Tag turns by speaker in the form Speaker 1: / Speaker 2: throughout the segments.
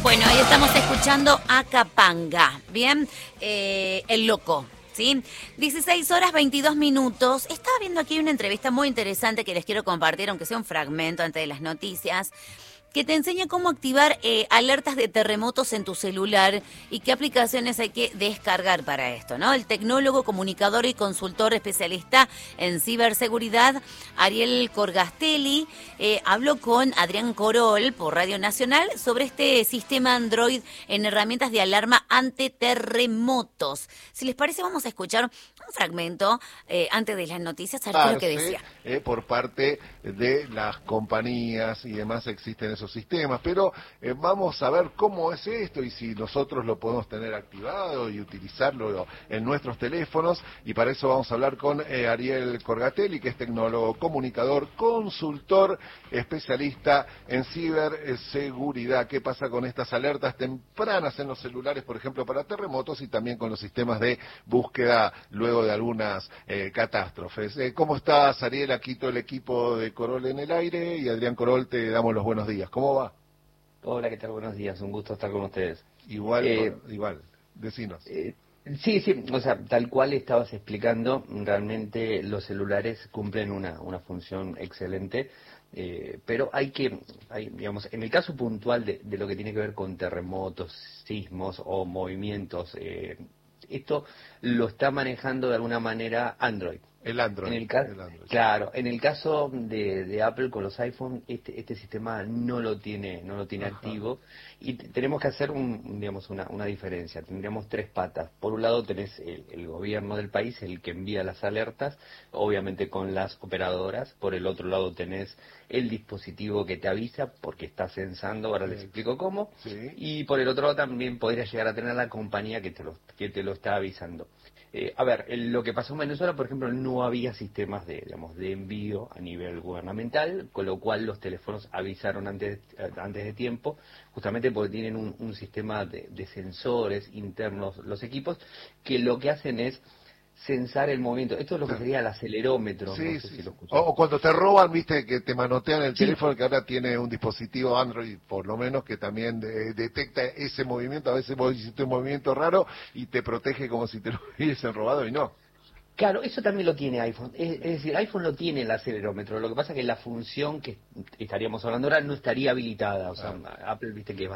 Speaker 1: Bueno, ahí estamos escuchando a Capanga, ¿bien? El Loco, ¿sí? 16 horas 22 minutos. Estaba viendo aquí una entrevista muy interesante que les quiero compartir, aunque sea un fragmento antes de las noticias, que te enseña cómo activar alertas de terremotos en tu celular y qué aplicaciones hay que descargar para esto, ¿no? El tecnólogo, comunicador y consultor especialista en ciberseguridad, Ariel Corgastelli, habló con Adrián Corol por Radio Nacional sobre este sistema Android en herramientas de alarma ante terremotos. Si les parece, vamos a escuchar un fragmento antes de las noticias, a ver qué es lo que decía.
Speaker 2: Por parte de las compañías y demás existen esos sistemas, pero vamos a ver cómo es esto y si nosotros lo podemos tener activado y utilizarlo en nuestros teléfonos, y para eso vamos a hablar con Ariel Corgastelli, que es tecnólogo, comunicador, consultor, especialista en ciberseguridad. ¿Qué pasa con estas alertas tempranas en los celulares, por ejemplo, para terremotos, y también con los sistemas de búsqueda luego de algunas catástrofes? ¿Cómo estás, Ariel? Aquí todo el equipo de Corol en el aire, y Adrián Corol, te damos los buenos días. ¿Cómo va?
Speaker 3: Hola, ¿qué tal? Buenos días, un gusto estar con ustedes.
Speaker 2: Igual, decinos.
Speaker 3: Sí, o sea, tal cual estabas explicando, realmente los celulares cumplen una función excelente, pero digamos, en el caso puntual de lo que tiene que ver con terremotos, sismos o movimientos, esto lo está manejando de alguna manera Android.
Speaker 2: El Android.
Speaker 3: Claro, en el caso de Apple con los iPhone, este sistema no lo tiene activo, y tenemos que hacer una diferencia. Tendríamos tres patas. Por un lado tenés el gobierno del país, el que envía las alertas, obviamente con las operadoras. Por el otro lado tenés el dispositivo que te avisa porque está censando, ahora les explico cómo.
Speaker 2: Sí.
Speaker 3: Y por el otro lado también podría llegar a tener la compañía que te lo está avisando. Lo que pasó en Venezuela, por ejemplo, no había sistemas de envío a nivel gubernamental, con lo cual los teléfonos avisaron antes de tiempo, justamente porque tienen un sistema de sensores internos los equipos, que lo que hacen es censar el movimiento. Esto es lo que sería el acelerómetro.
Speaker 2: Sí,
Speaker 3: no sé
Speaker 2: sí.
Speaker 3: si lo escuchaste.
Speaker 2: O cuando te roban, viste, que te manotean el teléfono, que ahora tiene un dispositivo Android, por lo menos, que también detecta ese movimiento. A veces vos hiciste un movimiento raro y te protege como si te lo hubiesen robado, y no.
Speaker 3: Claro, eso también lo tiene iPhone. Es decir, iPhone lo tiene el acelerómetro. Lo que pasa es que la función que estaríamos hablando ahora no estaría habilitada. O sea, Apple, viste que es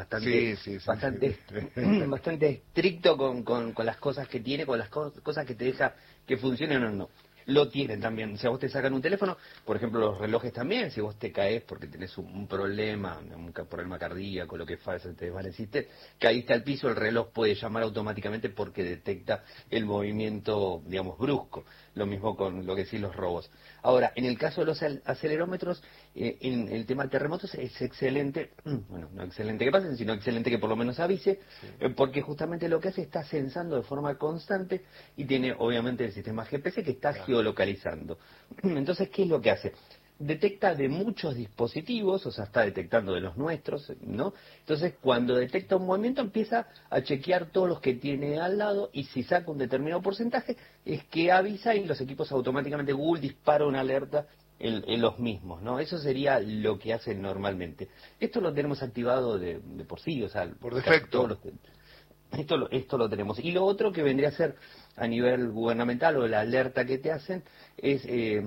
Speaker 3: bastante estricto con las cosas que tiene, con las cosas que te deja que funcionen o no. Lo tienen también. O sea, vos te sacan un teléfono, por ejemplo, los relojes también. Si vos te caes porque tenés un problema cardíaco, lo que pasa, te desvaneciste, caíste al piso, el reloj puede llamar automáticamente porque detecta el movimiento, digamos, brusco. Lo mismo con lo que sí los robos. Ahora, en el caso de los acelerómetros, en el tema de terremotos es excelente, bueno, no excelente que pasen, sino excelente que por lo menos avise, porque justamente lo que hace está censando de forma constante y tiene obviamente el sistema GPS que está geolocalizando. Entonces, ¿qué es lo que hace? Detecta de muchos dispositivos, o sea, está detectando de los nuestros, ¿no? Entonces, cuando detecta un movimiento, empieza a chequear todos los que tiene al lado, y si saca un determinado porcentaje, es que avisa y los equipos automáticamente, Google dispara una alerta en los mismos, ¿no? Eso sería lo que hacen normalmente. Esto lo tenemos activado de por sí, o sea,
Speaker 2: por defecto.
Speaker 3: Esto lo tenemos. Y lo otro que vendría a ser a nivel gubernamental, o la alerta que te hacen, es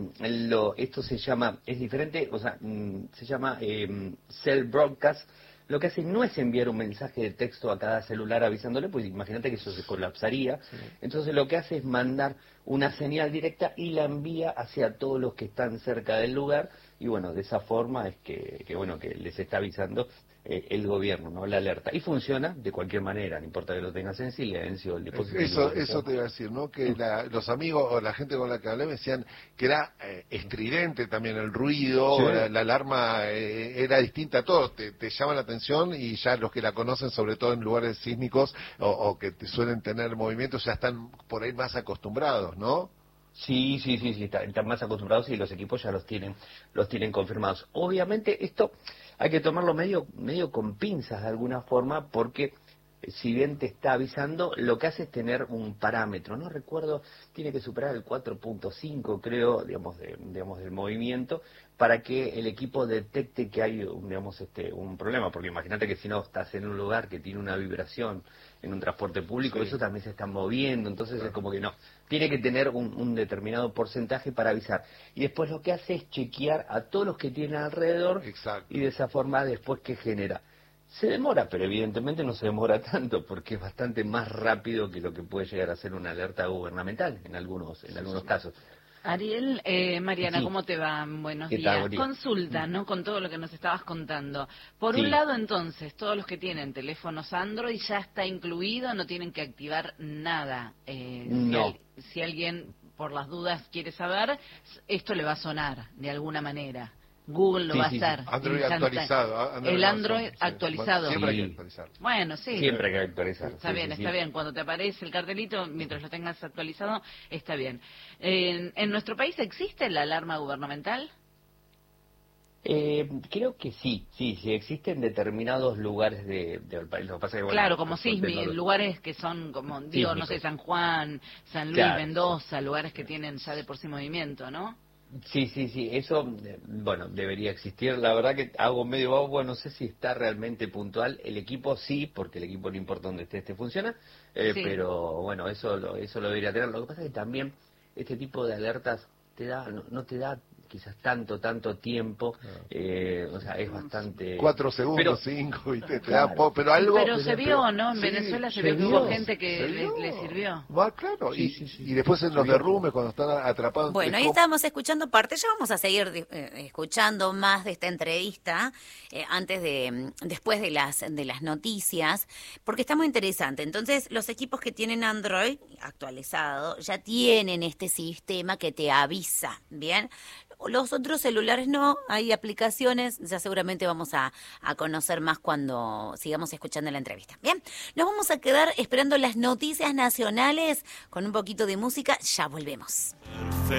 Speaker 3: esto se llama, es diferente, o sea, se llama Cell Broadcast. Lo que hace no es enviar un mensaje de texto a cada celular avisándole, pues imagínate que eso se colapsaría. Sí. Entonces lo que hace es mandar una señal directa y la envía hacia todos los que están cerca del lugar, y bueno, de esa forma es que les está avisando el gobierno, ¿no? La alerta. Y funciona de cualquier manera, no importa que lo tengas en silencio, el dispositivo.
Speaker 2: Eso te iba a decir, ¿no? Que los amigos o la gente con la que hablé me decían que era estridente también el ruido, sí. la alarma era distinta a todo, te llama la atención, y ya los que la conocen, sobre todo en lugares sísmicos o que suelen tener movimientos, ya están por ahí más acostumbrados, ¿no?
Speaker 3: Sí, están más acostumbrados, y los equipos ya los tienen confirmados. Obviamente esto hay que tomarlo medio con pinzas de alguna forma, porque si bien te está avisando, lo que hace es tener un parámetro, no recuerdo, tiene que superar el 4.5, creo, digamos, del movimiento, para que el equipo detecte que hay, digamos, un problema, porque imagínate que si no estás en un lugar que tiene una vibración en un transporte público, sí, eso también se está moviendo, entonces claro, es como que no, tiene que tener un determinado porcentaje para avisar. Y después lo que hace es chequear a todos los que tienen alrededor. Exacto. Y de esa forma después ¿qué genera? Se demora, pero evidentemente no se demora tanto, porque es bastante más rápido que lo que puede llegar a ser una alerta gubernamental en algunos casos.
Speaker 4: Ariel, Mariana, sí. ¿Cómo te va? Buenos días. Consulta, ¿no? Con todo lo que nos estabas contando. Por un lado, entonces, todos los que tienen teléfonos Android ya está incluido, no tienen que activar nada.
Speaker 3: No.
Speaker 4: Si alguien, por las dudas, quiere saber, esto le va a sonar de alguna manera. Google lo va a hacer.
Speaker 2: Android actualizado.
Speaker 4: El Android actualizado.
Speaker 2: Siempre hay que actualizarlo.
Speaker 4: Bueno, sí.
Speaker 3: Siempre hay que actualizar.
Speaker 4: Está bien, está bien. Cuando te aparece el cartelito, mientras lo tengas actualizado, está bien. ¿En nuestro país existe la alarma gubernamental?
Speaker 3: Creo que sí existe en determinados lugares del país. Lo que pasa es que, bueno,
Speaker 4: claro, como sísmicos, lugares que son como, digo, no sé, San Juan, San Luis, claro, Mendoza, lugares que tienen ya de por sí movimiento, ¿no?
Speaker 3: Sí, eso, bueno, debería existir. La verdad que hago medio vago, bueno, no sé si está realmente puntual. El equipo sí, porque el equipo no importa dónde esté, funciona, sí, pero bueno, eso lo debería tener. Lo que pasa es que también este tipo de alertas no te da quizás tanto tiempo, o sea, es bastante...
Speaker 2: 4 segundos, 5, y te da pero algo...
Speaker 4: Pero se vio, ¿no? En Venezuela se vio que hubo gente que le sirvió.
Speaker 2: Claro, y después en los derrumbes, cuando están atrapados...
Speaker 1: Bueno, ahí estábamos escuchando parte, ya vamos a seguir escuchando más de esta entrevista, después de las noticias, porque está muy interesante. Entonces, los equipos que tienen Android actualizado ya tienen este sistema que te avisa, ¿bien? Los otros celulares no, hay aplicaciones, ya seguramente vamos a conocer más cuando sigamos escuchando la entrevista. Bien, nos vamos a quedar esperando las noticias nacionales con un poquito de música, ya volvemos.